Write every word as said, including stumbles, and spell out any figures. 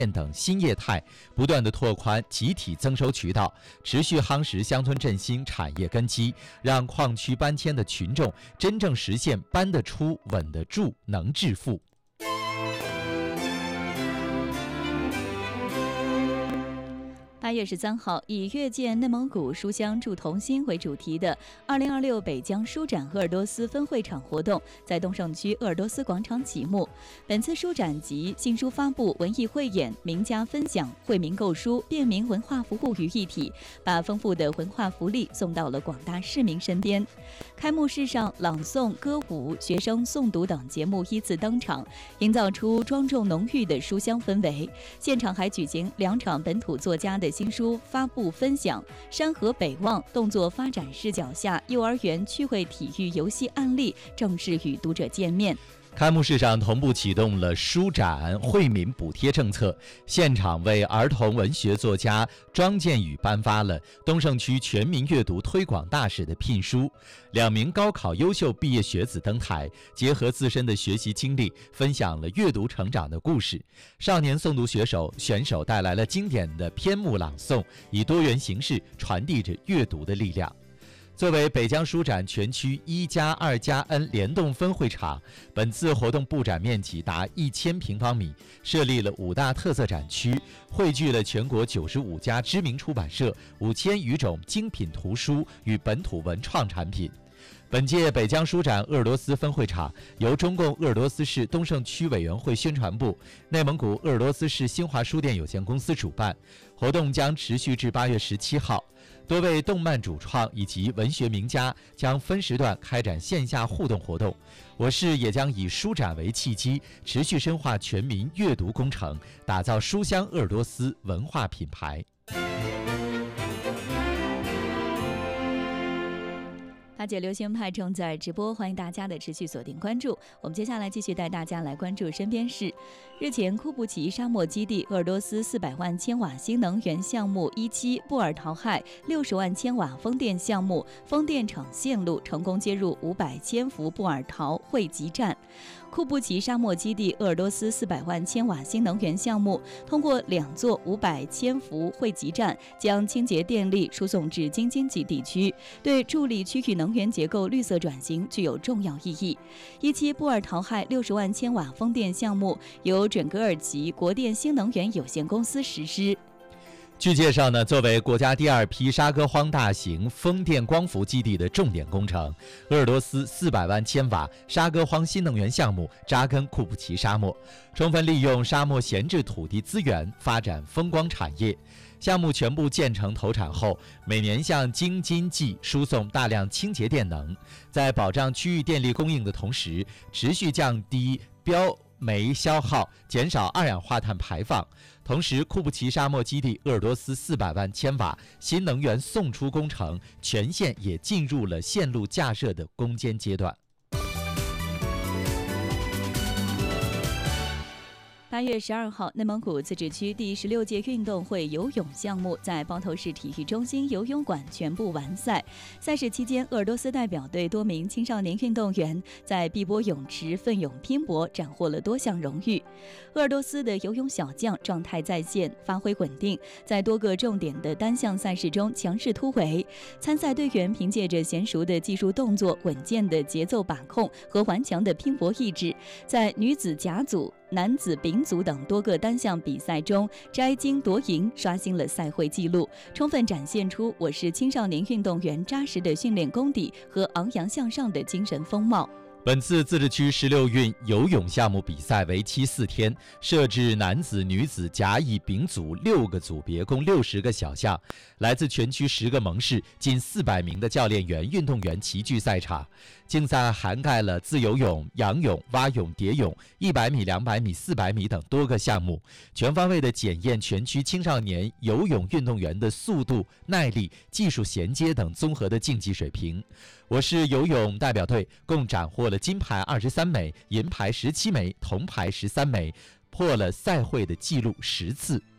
等新业态，不断地拓宽集体增收渠道，持续夯实乡村振兴产业根基，让矿区搬迁的群众真正实现搬得出、稳得住、能致富。 八月十三号，以“阅见内蒙古，书香铸同心”为主题的二零二六北疆书展鄂尔多斯分会场活动在东胜区鄂尔多斯广场启幕。本次书展集新书发布、文艺汇演、名家分享、惠民购书、便民文化服务于一体，把丰富的文化福利送到了广大市民身边。开幕式上，朗诵、歌舞、学生诵读等节目依次登场，营造出庄重浓郁的书香氛围。现场还举行两场本土作家的新书发布分享，山河北望动作发展视角下幼儿园趣味体育游戏案例正式与读者见面。 开幕式上同步启动了书展惠民补贴政策，现场为儿童文学作家庄建宇颁发了东胜区全民阅读推广大使的聘书。两名高考优秀毕业学子登台，结合自身的学习经历，分享了阅读成长的故事。少年诵读选手选手带来了经典的篇目朗诵，以多元形式传递着阅读的力量。作为北疆书展全区一加二加 N 联动分会场，本次活动布展面积达一千平方米，设立了五大特色展区，汇聚了全国九十五家知名出版社、五千余种精品图书与本土文创产品。本届北疆书展鄂尔多斯分会场由中共鄂尔多斯市东胜区委员会宣传部、内蒙古鄂尔多斯市新华书店有限公司主办，活动将持续至八月十七号。多位动漫主创以及文学名家将分时段开展线下互动活动。我市也将以书展为契机，持续深化全民阅读工程，打造书香鄂尔多斯文化品牌。 八九流行派正在直播，欢迎大家的持续锁定关注。我们接下来继续带大家来关注身边事。日前，库布齐沙漠基地鄂尔多斯四百万千瓦新能源项目一期布尔陶亥六十万千瓦风电项目风电场线路成功接入五百千伏布尔陶汇集站。库布齐沙漠基地鄂尔多斯四百万千瓦新能源项目通过两座五百千伏汇集站，将清洁电力输送至京津冀地区，对助力区域能源结构绿色转型具有重要意义。一期布尔陶亥六十万千瓦风电项目由准格尔集国电新能源有限公司实施。 据介绍呢，作为国家第二批沙戈荒大型风电光伏基地的重点工程，鄂尔多斯四百万千瓦沙戈荒新能源项目扎根库布齐沙漠，充分利用沙漠闲置土地资源，发展风光产业。项目全部建成投产后，每年向京津冀输送大量清洁电能，在保障区域电力供应的同时，持续降低标煤消耗，减少二氧化碳排放。同时，库布齐沙漠基地鄂尔多斯四百万千瓦新能源送出工程全线也进入了线路架设的攻坚阶段。 八月十二号，内蒙古自治区第十六届运动会游泳项目在包头市体育中心游泳馆全部完赛。赛事期间，鄂尔多斯代表队多名青少年运动员在碧波泳池奋勇拼搏，斩获了多项荣誉。鄂尔多斯的游泳小将状态在线，发挥稳定，在多个重点的单项赛事中强势突围。参赛队员凭借着娴熟的技术动作、稳健的节奏把控和顽强的拼搏意志，在女子甲组、男子丙组等多个单项比赛中摘金夺银，刷新了赛会纪录，充分展现出我市青少年运动员扎实的训练功底和昂扬向上的精神风貌。 本次自治区十六运游泳项目比赛为期四天，设置男子、女子甲、乙、丙组六个组别，共六十个小项，来自全区十个盟市，近四百名的教练员、运动员齐聚赛场。竞赛涵盖了自由泳、仰泳、蛙泳、蝶泳、一百米、两百米、四百米等多个项目，全方位地检验全区青少年游泳运动员的速度、耐力、技术衔接等综合的竞技水平。我市游泳代表队共斩获了金牌二十三枚、银牌十七枚、铜牌十三枚，破了赛会的纪录十次。